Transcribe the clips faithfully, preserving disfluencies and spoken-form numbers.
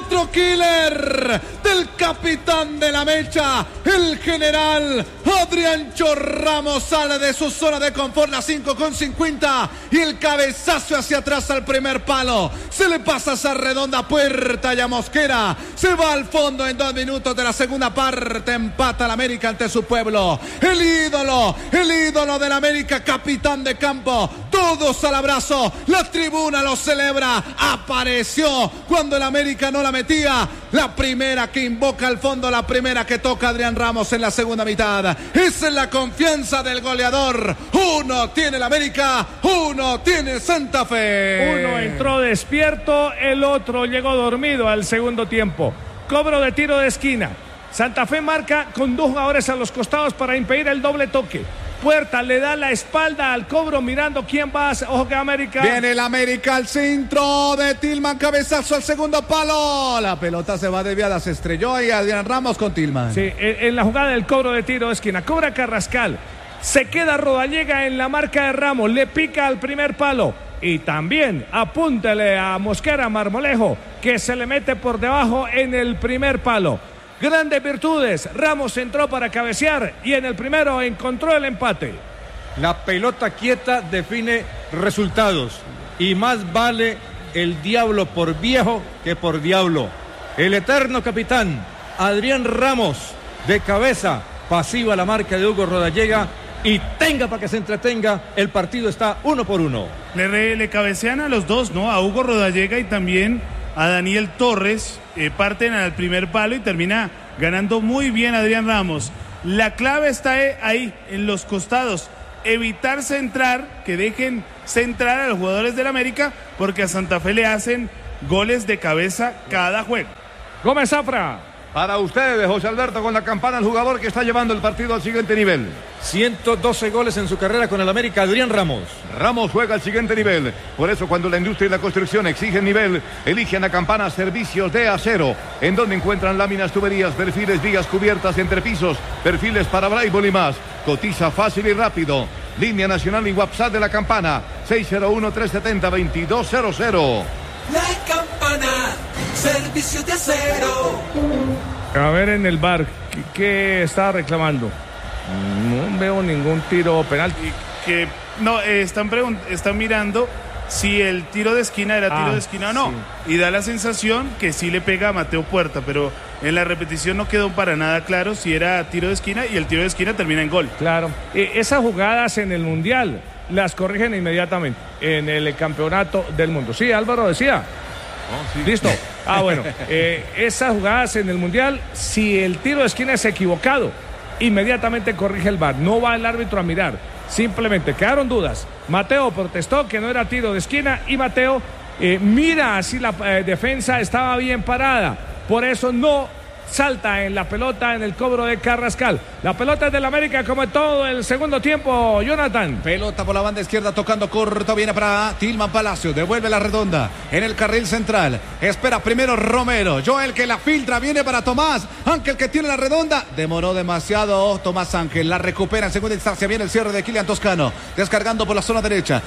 otro killer del capitán de la mecha, el general Adriancho Ramos, sale de su zona de confort, la cinco con cincuenta, y el cabezazo hacia atrás al primer palo. Se le pasa esa redonda puerta y a Mosquera. Se va al fondo en dos minutos de la segunda parte. Empata el América ante su pueblo. El ídolo, el ídolo del América, capitán de campo. Todos al abrazo. La tribuna lo celebra. Apareció cuando el América no la metía. La primera que invoca al fondo, la primera que toca Adrián Ramos en la segunda mitad. Esa es la confianza del goleador. Uno tiene el América, uno tiene Santa Fe. Uno entró despierto, el otro llegó dormido al segundo tiempo. Cobro de tiro de esquina. Santa Fe marca con dos jugadores a los costados para impedir el doble toque. Puerta le da la espalda al cobro mirando quién va a hacer. Ojo que América. Viene el América al centro de Tillman, cabezazo al segundo palo. La pelota se va desviada, se estrelló y Adrián Ramos con Tillman. Sí, en, en la jugada del cobro de tiro de esquina. Cobra Carrascal. Se queda Rodallega en la marca de Ramos. Le pica al primer palo. Y también apúntele a Mosquera Marmolejo, que se le mete por debajo en el primer palo. Grandes virtudes. Ramos entró para cabecear y en el primero encontró el empate. La pelota quieta define resultados y más vale el diablo por viejo que por diablo. El eterno capitán Adrián Ramos de cabeza, pasiva la marca de Hugo Rodallega y tenga para que se entretenga. El partido está uno por uno. Le, le cabecean a los dos, ¿no? A Hugo Rodallega y también a Daniel Torres. Eh, parten al primer palo y termina ganando muy bien Adrián Ramos. La clave está ahí, en los costados. Evitar centrar, que dejen centrar a los jugadores del América, porque a Santa Fe le hacen goles de cabeza cada juego. Gómez Zafra. Para ustedes, José Alberto, con la campana, el jugador que está llevando el partido al siguiente nivel. ciento doce goles en su carrera con el América, Adrián Ramos. Ramos juega al siguiente nivel. Por eso, cuando la industria y la construcción exigen nivel, eligen a Campana Servicios de Acero, en donde encuentran láminas, tuberías, perfiles, vigas, cubiertas, entrepisos, perfiles para braille y más. Cotiza fácil y rápido. Línea nacional y WhatsApp de la Campana, seis cero uno, tres siete cero, dos dos cero cero. La Campana, Servicios de Acero. A ver en el bar, ¿qué, qué está reclamando? No veo ningún tiro penal. Que no, eh, están, están mirando si el tiro de esquina era tiro ah, de esquina o no. Sí. Y da la sensación que sí le pega a Mateo Puerta, pero en la repetición no quedó para nada claro si era tiro de esquina y el tiro de esquina termina en gol. Claro. Eh, esas jugadas en el Mundial las corrigen inmediatamente en el Campeonato del Mundo. Sí, Álvaro decía. Oh, sí. Listo. Ah, bueno. Eh, esas jugadas en el Mundial, si el tiro de esquina es equivocado, inmediatamente corrige el V A R. No va el árbitro a mirar. Simplemente quedaron dudas. Mateo protestó que no era tiro de esquina y Mateo eh, mira si la eh, defensa estaba bien parada. Por eso no salta en la pelota en el cobro de Carrascal. La pelota es del América como en todo el segundo tiempo, Jonathan. Pelota por la banda izquierda tocando corto, viene para Tillman Palacio, devuelve la redonda en el carril central, espera primero Romero, Joel que la filtra, viene para Tomás Ángel que tiene la redonda, demoró demasiado Tomás Ángel, la recupera en segunda instancia, viene el cierre de Kylian Toscano, descargando por la zona derecha,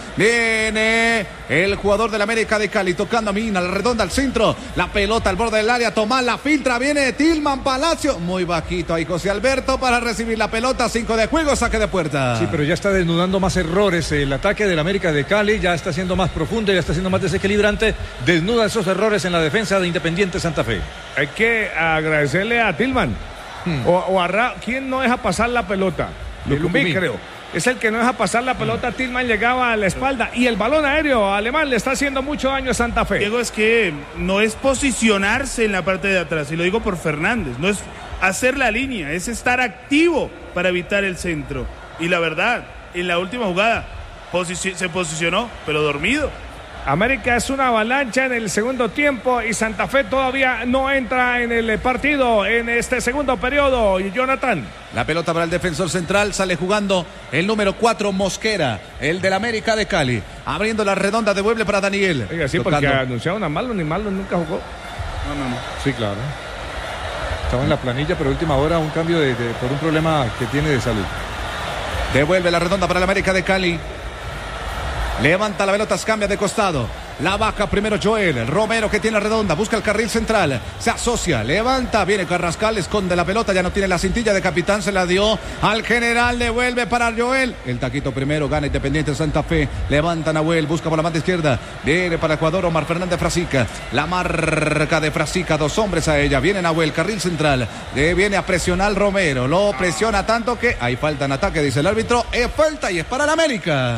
viene el jugador del América de Cali, tocando a Mina, la redonda al centro, la pelota al borde del área, Tomás la filtra, viene Tillman Palacio, muy bajito ahí José Alberto para recibir la pelota, cinco de juego, saque de puerta. Sí, pero ya está desnudando más errores el ataque del América de Cali, ya está siendo más profundo, ya está siendo más desequilibrante, desnuda esos errores en la defensa de Independiente Santa Fe. Hay que agradecerle a Tillman hmm. o, o a Ra... ¿Quién no deja pasar la pelota? Lucumí, creo. Es el que no deja pasar la pelota. Tillman llegaba a la espalda y el balón aéreo alemán le está haciendo mucho daño a Santa Fe. Diego, es que no es posicionarse en la parte de atrás, y lo digo por Fernández, no es hacer la línea, es estar activo para evitar el centro. Y la verdad, en la última jugada posici- se posicionó, pero dormido. América es una avalancha en el segundo tiempo y Santa Fe todavía no entra en el partido en este segundo periodo. Y Jonathan. La pelota para el defensor central, sale jugando el número cuatro Mosquera, el del América de Cali. Abriendo la redonda, devuelve para Daniel. Oiga, sí, tocando. Porque anunciaron a Malo, ni Malo nunca jugó. No, no, no. Sí, claro. Estaba en la planilla, pero a última hora un cambio de, de, por un problema que tiene de salud. Devuelve la redonda para el América de Cali. Levanta la pelota, cambia de costado. La baja primero Joel. Romero que tiene la redonda. Busca el carril central. Se asocia. Levanta. Viene Carrascal. Esconde la pelota. Ya no tiene la cintilla de capitán. Se la dio al general. Devuelve para Joel. El taquito primero. Gana Independiente Santa Fe. Levanta Nahuel. Busca por la banda izquierda. Viene para Ecuador Omar Fernández Frasica. La marca de Frasica. Dos hombres a ella. Viene Nahuel. Carril central. De, viene a presionar Romero. Lo presiona tanto que hay falta en ataque. Dice el árbitro. Es falta y es para el América.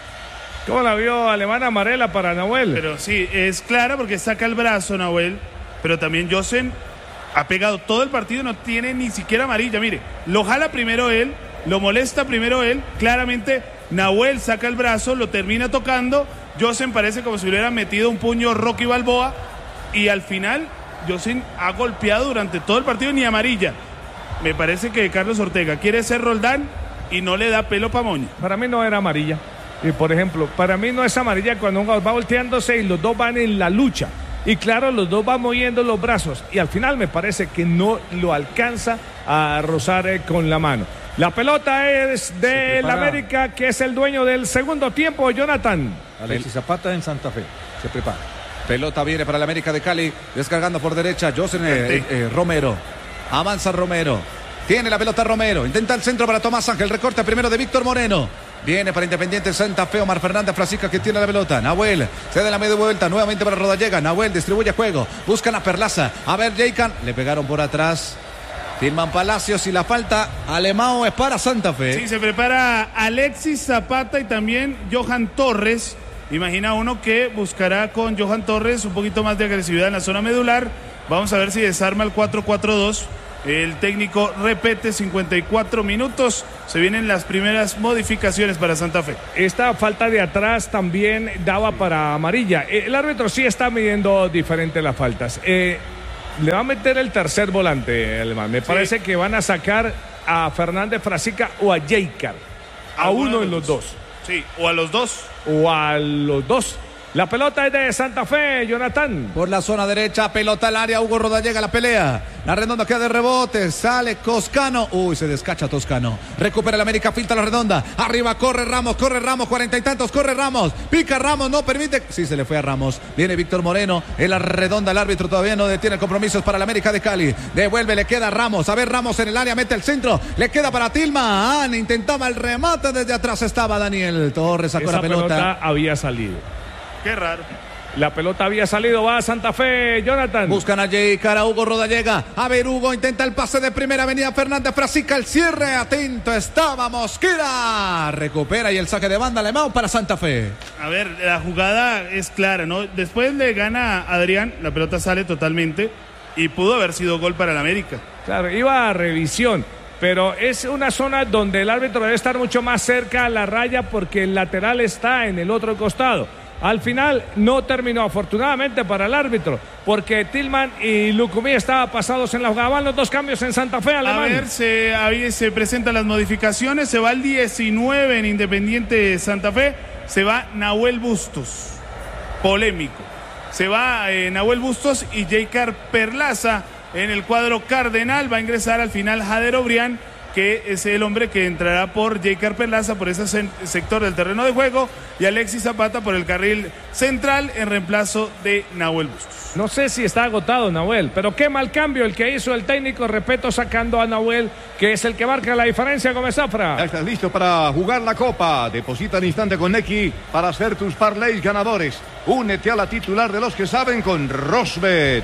¿Cómo la vio Alemán amarela para Nahuel? Pero sí, es clara porque saca el brazo Nahuel, pero también Josen ha pegado todo el partido, no tiene ni siquiera amarilla. Mire, lo jala primero él, lo molesta primero él, claramente Nahuel saca el brazo, lo termina tocando, Josen parece como si hubiera metido un puño Rocky Balboa y al final Josen ha golpeado durante todo el partido ni amarilla. Me parece que Carlos Ortega quiere ser Roldán y no le da pelo pa' moña. Para mí no era amarilla. Y por ejemplo, para mí no es amarilla cuando uno va volteándose y los dos van en la lucha. Y claro, los dos van moviendo los brazos. Y al final me parece que no lo alcanza a rozar eh, con la mano. La pelota es del América, que es el dueño del segundo tiempo, Jonathan. Alexis Zapata en Santa Fe. Se prepara. Pelota viene para el América de Cali. Descargando por derecha. Josen eh, eh, Romero. Avanza Romero. Tiene la pelota Romero. Intenta el centro para Tomás Ángel. Recorta primero de Víctor Moreno. Viene para Independiente Santa Fe Omar Fernández Frasica que tiene la pelota. Nahuel se da la media vuelta nuevamente para Rodallega. Nahuel distribuye juego. Buscan a Perlaza. A ver, Jaycan. Le pegaron por atrás. Tilman Palacios y la falta. Alemão es para Santa Fe. Sí, se prepara Alexis Zapata y también Johan Torres. Imagina uno que buscará con Johan Torres un poquito más de agresividad en la zona medular. Vamos a ver si desarma el cuatro cuatro dos. El técnico repete cincuenta y cuatro minutos. Se vienen las primeras modificaciones para Santa Fe. Esta falta de atrás también daba para amarilla. El árbitro sí está midiendo diferente las faltas. Eh, le va a meter el tercer volante, Alemán. Me sí. parece que van a sacar a Fernández Frasica o a Jaycar. A, a uno de los dos. Sí, o a los dos. O a los dos. La pelota es de Santa Fe, Jonathan. Por la zona derecha, pelota al área, Hugo Rodallega la pelea. La redonda queda de rebote, sale Toscano. Uy, se descacha Toscano. Recupera el América, filtra la redonda. Arriba corre Ramos, corre Ramos, cuarenta y tantos, corre Ramos. Pica Ramos, no permite. Sí, se le fue a Ramos. Viene Víctor Moreno, en la redonda el árbitro todavía no detiene compromisos para el América de Cali. Devuelve, le queda Ramos. A ver, Ramos en el área, mete el centro. Le queda para Tilman. Intentaba el remate, desde atrás estaba Daniel Torres, sacó Esa la pelota. pelota había salido. Qué raro. La pelota había salido, va a Santa Fe, Jonathan. Buscan a Jay, cara Hugo Rodallega. A ver, Hugo intenta el pase de primera, venía Fernández Frasica, el cierre, atento estaba Mosquera. Recupera y el saque de banda Alemão para Santa Fe. A ver, la jugada es clara, ¿no? Después le gana a Adrián, la pelota sale totalmente y pudo haber sido gol para el América. Claro, iba a revisión. Pero es una zona donde el árbitro debe estar mucho más cerca a la raya porque el lateral está en el otro costado. Al final no terminó, afortunadamente para el árbitro, porque Tilman y Lucumí estaban pasados en la jugada. Van los dos cambios en Santa Fe, Alemán. A ver, se, ahí se presentan las modificaciones. Se va el diecinueve en Independiente Santa Fe. Se va Nahuel Bustos. Polémico. Se va eh, Nahuel Bustos y Jaycar Perlaza en el cuadro cardenal. Va a ingresar al final Jader Obrián, que es el hombre que entrará por Jaycar Perlaza por ese sector del terreno de juego, y Alexis Zapata por el carril central en reemplazo de Nahuel Bustos. No sé si está agotado Nahuel, pero qué mal cambio el que hizo el técnico Repeto sacando a Nahuel, que es el que marca la diferencia, Gómez Zafra. Ya estás listo para jugar la Copa. Deposita al instante con Nequi para hacer tus parlays ganadores. Únete a la titular de los que saben con Rosbet.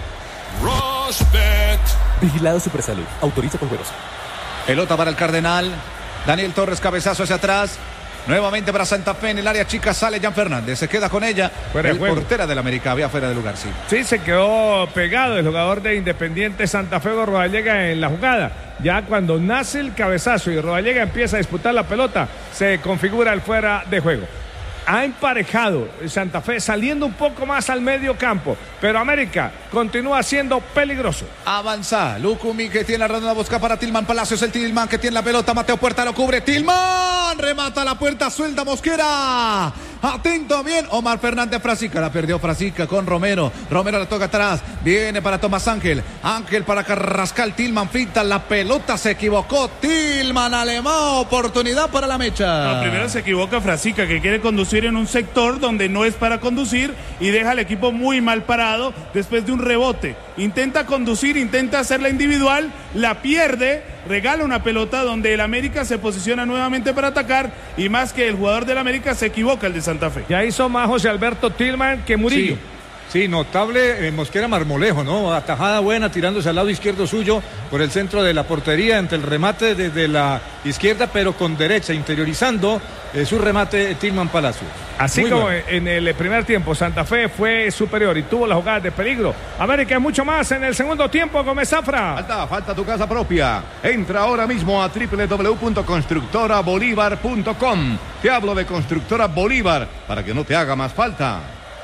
Rosbet. Vigilado Supersalud. Autoriza con juegos. Pelota para el Cardenal. Daniel Torres, cabezazo hacia atrás. Nuevamente para Santa Fe en el área chica. Sale Jan Fernández. Se queda con ella. Fuera el de portera del América. Había fuera de lugar, sí. Sí, se quedó pegado el jugador de Independiente Santa Fe, Rodallega, en la jugada. Ya cuando nace el cabezazo y Rodallega empieza a disputar la pelota, se configura el fuera de juego. Ha emparejado Santa Fe saliendo un poco más al medio campo, pero América continúa siendo peligroso. Avanza Lucumí, que tiene la redonda, busca para Tilman Palacios, el Tilman que tiene la pelota, Mateo Puerta lo cubre, Tilman remata la puerta, suelta Mosquera, Atento bien. Omar Fernández Frasica. La perdió Frasica con Romero. Romero le toca atrás. Viene para Tomás Ángel. Ángel para Carrascal. Tillman finta. La pelota se equivocó. Tillman alemán. Oportunidad para la mecha. No, primero se equivoca Frasica, que quiere conducir en un sector donde no es para conducir y deja al equipo muy mal parado después de un rebote. Intenta conducir, intenta hacerla individual, la pierde, regala una pelota donde el América se posiciona nuevamente para atacar y más que el jugador del América se equivoca el de Santa Fe. Ya hizo más José Alberto Tillman que Murillo. Sí. Sí, notable eh, Mosquera Marmolejo, ¿no? Atajada buena, tirándose al lado izquierdo suyo por el centro de la portería, entre el remate desde la izquierda, pero con derecha, interiorizando eh, su remate Tillman Palacios. Así Muy como bueno. en el primer tiempo Santa Fe fue superior y tuvo las jugadas de peligro, América es mucho más en el segundo tiempo. Gómez Zafra. Falta, falta tu casa propia. Entra ahora mismo a doble u doble u doble u punto constructora bolívar punto com. Te hablo de Constructora Bolívar para que no te haga más falta.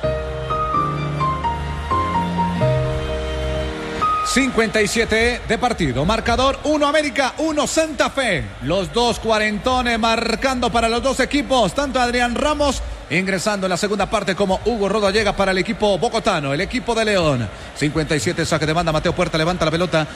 cincuenta y siete de partido, marcador uno América, uno Santa Fe. Los dos cuarentones marcando para los dos equipos, tanto Adrián Ramos ingresando en la segunda parte como Hugo Rodallega para el equipo bogotano, el equipo de León. cincuenta y siete, saque de banda, Mateo Puerta levanta la pelota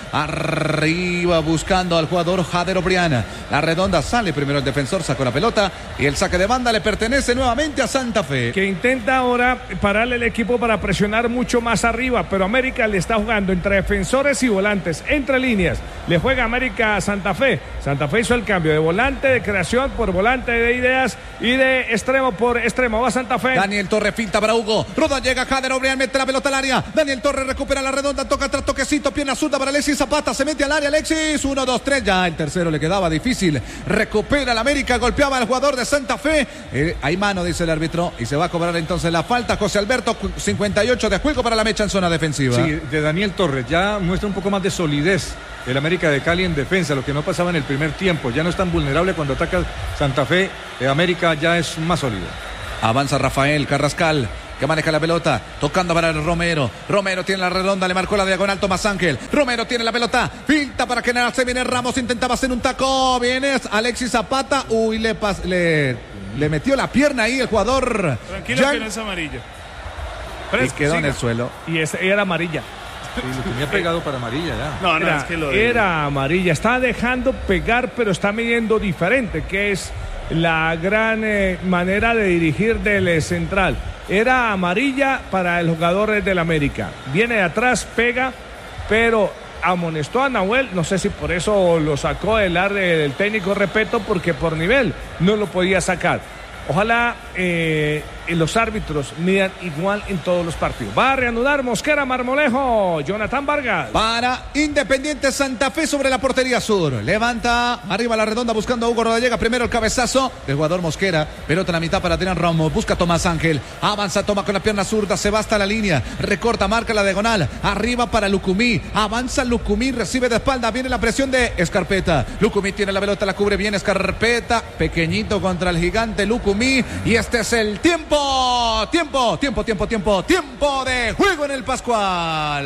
arriba buscando al jugador Jader Obriana. La redonda sale primero el defensor, sacó la pelota y el saque de banda le pertenece nuevamente a Santa Fe. Que intenta ahora pararle el equipo para presionar mucho más arriba, pero América le está jugando entre defensores y volantes, entre líneas. Le juega América a Santa Fe. Santa Fe hizo el cambio de volante de creación por volante de ideas y de extremo por extremo. Va Santa Fe. Daniel Torres finta para Hugo. Roda llega Jader Obrián, mete la pelota al área. Daniel Torres recupera la redonda, toca atrás, toquecito, pierna zurda para Alexis Zapata. Se mete al área Alexis. uno, dos, tres. Ya el tercero le quedaba difícil. Recupera el América, golpeaba al jugador de Santa Fe. Eh, hay mano, dice el árbitro. Y se va a cobrar entonces la falta. José Alberto, cincuenta y ocho de juego para la mecha en zona defensiva. Sí, de Daniel Torres. Ya muestra un poco más de solidez el América de Cali en defensa, lo que no pasaba en el primer tiempo. Ya no es tan vulnerable cuando ataca Santa Fe. El América ya es más sólido. Avanza Rafael Carrascal, que maneja la pelota, tocando para el Romero. Romero tiene la redonda, le marcó la diagonal Tomás Ángel. Romero tiene la pelota, finta para que se viene Ramos, intentaba hacer un taco. Viene Alexis Zapata, uy, le, pas, le, le metió la pierna ahí el jugador. Tranquilo ya, que no es amarilla. Y quedó en el suelo. Y esa era amarilla. Sí, lo tenía pegado para amarilla ya. No, no, Era, es que lo de... era amarilla. Está dejando pegar, pero está midiendo diferente, que es la gran eh, manera de dirigir del eh, central. Era amarilla para el jugador del América. Viene de atrás, pega, pero amonestó a Nahuel. No sé si por eso lo sacó del área del técnico Repeto, porque por nivel no lo podía sacar. Ojalá eh, los árbitros midan igual en todos los partidos. Va a reanudar Mosquera Marmolejo. Jonathan Vargas. Para Independiente Santa Fe sobre la portería sur. Levanta arriba la redonda buscando a Hugo Rodallega. Primero el cabezazo del jugador Mosquera. Pelota en la mitad para Adrián Ramos. Busca a Tomás Ángel. Avanza, toma con la pierna zurda. Se va hasta la línea. Recorta, marca la diagonal. Arriba para Lucumí. Avanza Lucumí. Recibe de espalda. Viene la presión de Escarpeta. Lucumí tiene la pelota. La cubre bien Escarpeta. Pequeñito contra el gigante Lucumí. Y este es el tiempo. Tiempo, tiempo, tiempo, tiempo. Tiempo de juego en el Pascual.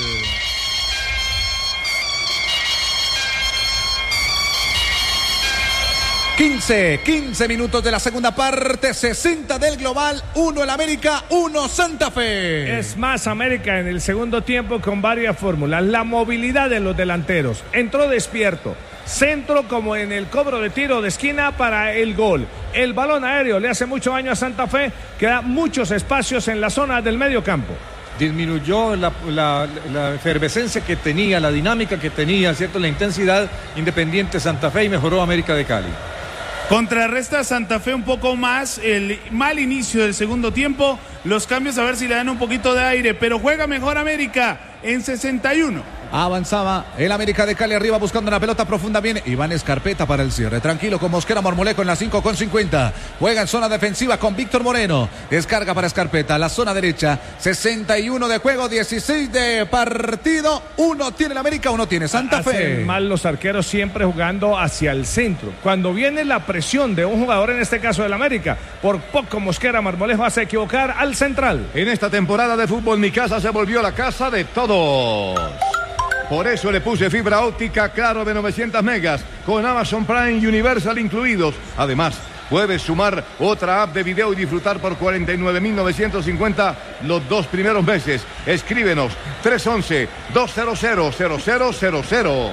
quince, quince minutos de la segunda parte, sesenta del global, uno el América, uno Santa Fe. Es más América en el segundo tiempo con varias fórmulas. La movilidad de los delanteros. Entró despierto. Centro como en el cobro de tiro de esquina para el gol. El balón aéreo le hace mucho daño a Santa Fe, que da muchos espacios en la zona del medio campo. Disminuyó la, la, la efervescencia que tenía, la dinámica que tenía, ¿cierto? La intensidad Independiente Santa Fe y mejoró América de Cali. Contrarresta Santa Fe un poco más el mal inicio del segundo tiempo. Los cambios a ver si le dan un poquito de aire, pero juega mejor América en sesenta y uno. Avanzaba el América de Cali arriba buscando una pelota profunda. Viene Iván Escarpeta para el cierre. Tranquilo con Mosquera Marmolejo en la cinco con cincuenta. Juega en zona defensiva con Víctor Moreno. Descarga para Escarpeta. La zona derecha. sesenta y uno de juego, dieciséis de partido. Uno tiene el América, uno tiene Santa Fe. Hacen mal los arqueros siempre jugando hacia el centro. Cuando viene la presión de un jugador, en este caso del América, por poco Mosquera Marmolejo hace equivocar al central. En esta temporada de fútbol, mi casa se volvió la casa de todos. Por eso le puse fibra óptica Claro de novecientos megas, con Amazon Prime y Universal incluidos. Además, Puedes sumar otra app de video y disfrutar por cuarenta y nueve mil novecientos cincuenta los dos primeros meses. Escríbenos tres once, doscientos cero, cero cero cero cero.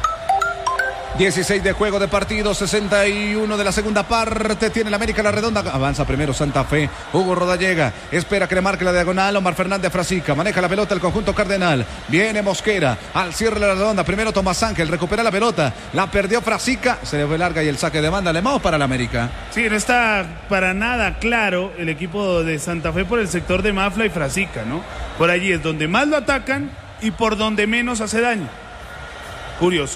dieciséis de juego de partido, sesenta y uno de la segunda parte. Tiene el América la redonda. Avanza primero Santa Fe. Hugo Rodallega espera que le marque la diagonal. Omar Fernández Frasica maneja la pelota el conjunto cardenal. Viene Mosquera al cierre de la redonda. Primero Tomás Ángel recupera la pelota. La perdió Frasica. Se le fue larga y el saque de banda. Le vamos para el América. Sí, no está para nada claro el equipo de Santa Fe por el sector de Mafla y Frasica, ¿no? Por allí es donde más lo atacan y por donde menos hace daño. Curioso.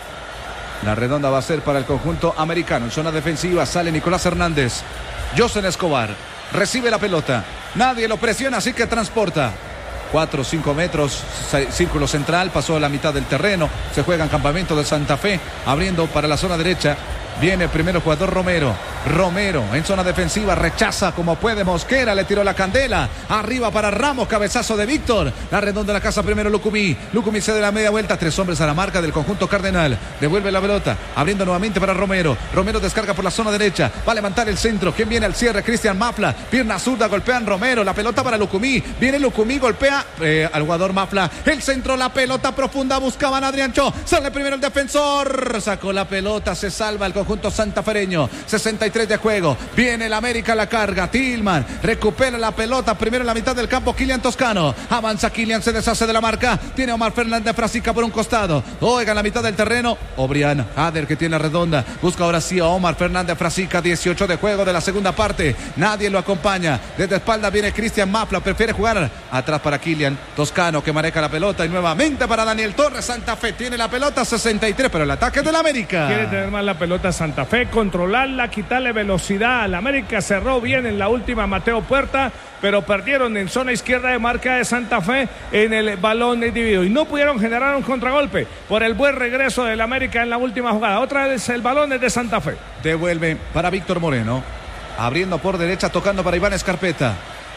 La redonda va a ser para el conjunto americano. En zona defensiva sale Nicolás Hernández. Josen Escobar recibe la pelota. Nadie lo presiona, así que transporta. cuatro o cinco metros, círculo central, pasó a la mitad del terreno. Se juega en campamento de Santa Fe, abriendo para la zona derecha. Viene primero el jugador Romero. Romero en zona defensiva, rechaza como puede Mosquera, le tiró la candela. Arriba para Ramos, cabezazo de Víctor. La redonda de la casa primero Lucumí. Lucumí se da la media vuelta, tres hombres a la marca del conjunto cardenal. Devuelve la pelota, abriendo nuevamente para Romero. Romero descarga por la zona derecha, va a levantar el centro. ¿Quién viene al cierre? Cristian Mafla. Pierna zurda, golpean Romero. La pelota para Lucumí. Viene Lucumí, golpea eh, al jugador Mafla. El centro, la pelota profunda, buscaban a Adrián Cho. Sale primero el defensor. Sacó la pelota, se salva el conjunto santafereño. sesenta y tres de juego. Viene el América, la carga. Tillman recupera la pelota. Primero en la mitad del campo, Kylian Toscano. Avanza Kylian, se deshace de la marca. Tiene Omar Fernández Frasica por un costado. Oiga, en la mitad del terreno, Obrián Ader, que tiene la redonda. Busca ahora sí a Omar Fernández Frasica. dieciocho de juego de la segunda parte. Nadie lo acompaña. Desde espalda viene Cristian Mafla. Prefiere jugar atrás para Kylian Toscano, que maneja la pelota. Y nuevamente para Daniel Torres. Santa Fe tiene la pelota, sesenta y tres, pero el ataque del América. Quiere tener más la pelota Santa Fe, controlarla, quitarle velocidad al América. Cerró bien en la última Mateo Puerta, pero perdieron en zona izquierda de marca de Santa Fe en el balón dividido y no pudieron generar un contragolpe por el buen regreso del América en la última jugada. Otra vez el balón es de Santa Fe. Devuelve para Víctor Moreno, abriendo por derecha, tocando para Iván Escarpeta.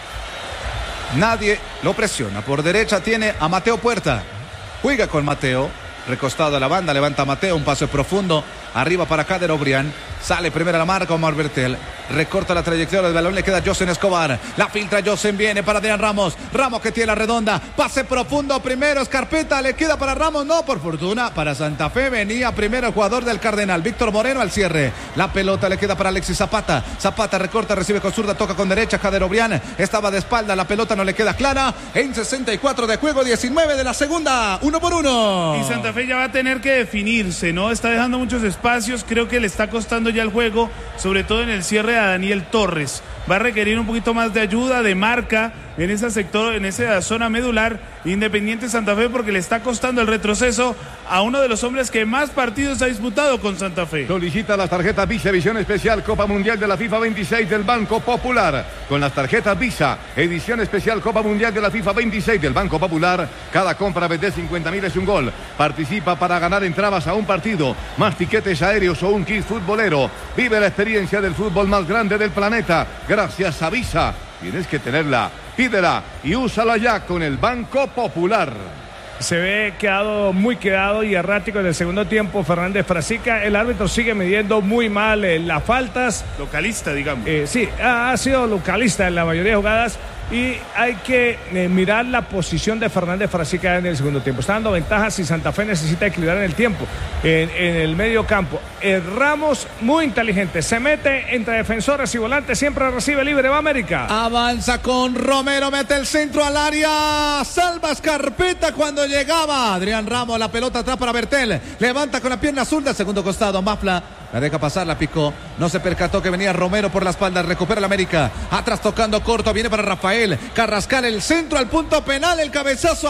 Nadie lo presiona. Por derecha tiene a Mateo Puerta. Juega con Mateo. Recostado a la banda, levanta Mateo, un pase profundo. Arriba para Kader Obrián. Sale primero a la marca Omar Bertel. Recorta la trayectoria del balón, le queda Josen Escobar. La filtra Josen, viene para Adrián Ramos. Ramos que tiene la redonda. Pase profundo primero, Escarpeta, le queda para Ramos. No, por fortuna, para Santa Fe venía primero el jugador del Cardenal, Víctor Moreno al cierre. La pelota le queda para Alexis Zapata. Zapata recorta, recibe con zurda, toca con derecha. Kader Obrián estaba de espalda, la pelota no le queda clara. En sesenta y cuatro de juego, diecinueve de la segunda. Uno por uno. Y Santa Fe ya va a tener que definirse, ¿no? Está dejando muchos espacios. Creo que le está costando ya el juego, sobre todo en el cierre a Daniel Torres. Va a requerir un poquito más de ayuda, de marca en ese sector, en esa zona medular, Independiente Santa Fe, porque le está costando el retroceso a uno de los hombres que más partidos ha disputado con Santa Fe. Solicita las tarjetas Visa Edición Especial Copa Mundial de la FIFA veintiséis del Banco Popular. Con las tarjetas Visa Edición Especial Copa Mundial de la FIFA veintiséis del Banco Popular, cada compra de cincuenta mil es un gol. Participa para ganar entradas a un partido, más tiquetes aéreos o un kit futbolero. Vive la experiencia del fútbol más grande del planeta gracias a Visa. Tienes que tenerla, pídela y úsala ya con el Banco Popular. Se ve quedado muy quedado y errático en el segundo tiempo Fernández Frasica. El árbitro sigue midiendo muy mal eh, las faltas. Localista, digamos. Eh, sí, ha, ha sido localista en la mayoría de jugadas. Y hay que eh, mirar la posición de Fernández Frasica en el segundo tiempo. Está dando ventajas y Santa Fe necesita equilibrar en el tiempo, en, en el medio campo. El Ramos, muy inteligente, se mete entre defensores y volantes, siempre recibe libre, va América. Avanza con Romero, mete el centro al área, salva Escarpeta cuando llegaba. Adrián Ramos, la pelota atrás para Bertel, levanta con la pierna zurda, segundo costado, Mafla. La deja pasar, la picó. No se percató que venía Romero por la espalda. Recupera la América. Atrás tocando corto. Viene para Rafael Carrascal. El centro al punto penal. El cabezazo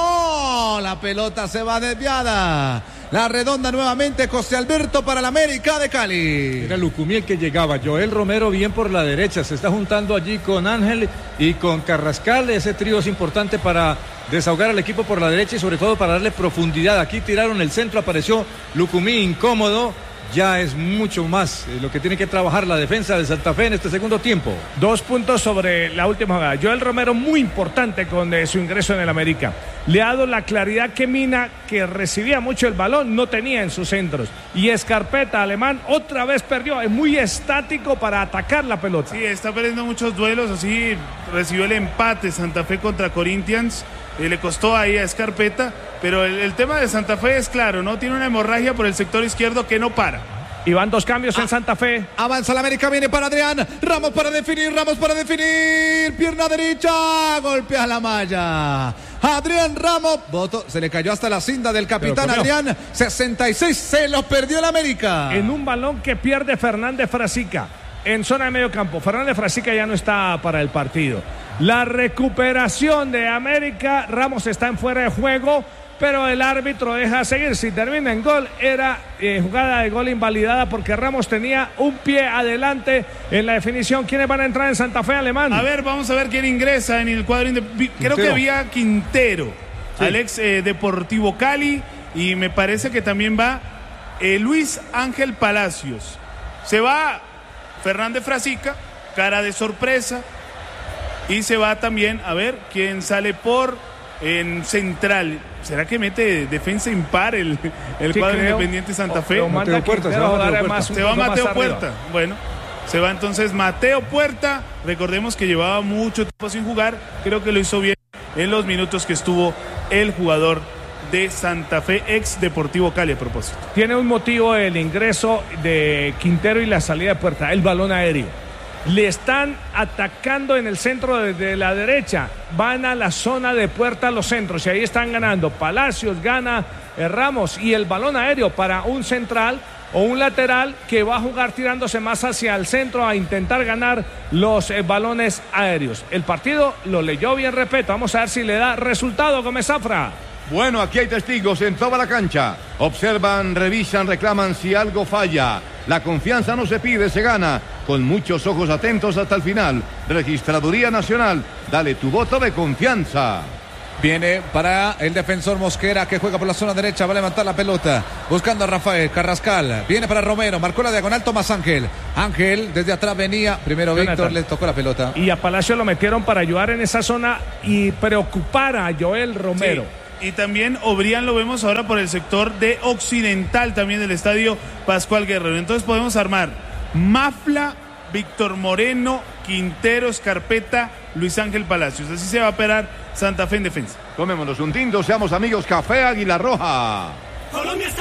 abajo. La pelota se va desviada. La redonda nuevamente. José Alberto para la América de Cali. Era Lucumí el que llegaba. Joel Romero bien por la derecha. Se está juntando allí con Ángel y con Carrascal. Ese trío es importante para desahogar al equipo por la derecha y sobre todo para darle profundidad. Aquí tiraron el centro. Apareció Lucumí incómodo. ya es mucho más eh, lo que tiene que trabajar la defensa de Santa Fe en este segundo tiempo. Dos puntos sobre la última jugada. Joel Romero muy importante con eh, su ingreso en el América. Le ha dado la claridad que Mina, que recibía mucho el balón, no tenía en sus centros. Y Escarpeta, Alemán, otra vez perdió. Es muy estático para atacar la pelota. Sí, está perdiendo muchos duelos. Así recibió el empate Santa Fe contra Corinthians. Eh, le costó ahí a Escarpeta. Pero el, el tema de Santa Fe es claro, ¿no? Tiene una hemorragia por el sector izquierdo que no para. Y van dos cambios ah, en Santa Fe. Avanza la América, viene para Adrián. Ramos para definir, Ramos para definir. Pierna derecha, golpea la malla. Adrián Ramos, voto, se le cayó hasta la cinta del capitán Adrián. sesenta y seis, se lo perdió el América. En un balón que pierde Fernández Frasica en zona de medio campo. Fernández Frasica ya no está para el partido. La recuperación de América, Ramos está en fuera de juego, pero el árbitro deja seguir. Si termina en gol, era eh, jugada de gol invalidada porque Ramos tenía un pie adelante en la definición. ¿Quiénes van a entrar en Santa Fe, Alemán? A ver, vamos a ver quién ingresa en el cuadro. Inde... Creo Quintero. que había Quintero, sí. Alex eh, Deportivo Cali, y me parece que también va eh, Luis Ángel Palacios. Se va Fernández Frasica, cara de sorpresa, y se va también, a ver, quién sale por en central. ¿Será que mete defensa impar el, el sí, cuadro creo. Independiente Santa Fe? O, o Mateo Puerta, se va, Mateo Puerta. se va Mateo Puerta. Bueno, se va entonces Mateo Puerta. Recordemos que llevaba mucho tiempo sin jugar. Creo que lo hizo bien en los minutos que estuvo el jugador de Santa Fe, ex Deportivo Cali, a propósito. Tiene un motivo el ingreso de Quintero y la salida de Puerta, el balón aéreo. Le están atacando en el centro de, de la derecha. Van a la zona de Puerta los centros y ahí están ganando. Palacios gana eh, Ramos, y el balón aéreo para un central o un lateral que va a jugar tirándose más hacia el centro a intentar ganar los eh, balones aéreos. El partido lo leyó bien, repito. Vamos a ver si le da resultado, Gómez Zafra. Bueno, aquí hay testigos en toda la cancha. Observan, revisan, reclaman si algo falla. La confianza no se pide, se gana. Con muchos ojos atentos hasta el final. Registraduría Nacional, dale tu voto de confianza. Viene para el defensor Mosquera, que juega por la zona derecha, va a levantar la pelota, buscando a Rafael Carrascal. Viene para Romero, marcó la diagonal Tomás Ángel. Ángel desde atrás venía, primero Víctor, le tocó la pelota. Y a Palacio lo metieron para ayudar en esa zona y preocupar a Joel Romero. Sí. Y también Obrián lo vemos ahora por el sector de occidental también del estadio Pascual Guerrero. Entonces podemos armar Mafla, Víctor Moreno, Quintero, Escarpeta, Luis Ángel Palacios. Así se va a operar Santa Fe en defensa. Tomémonos un tinto, seamos amigos. Café Águila Roja. Colombia.